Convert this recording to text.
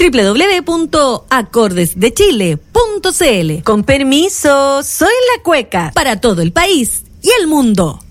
www.acordesdechile.cl. Con permiso, soy la Cueca para todo el país y el mundo.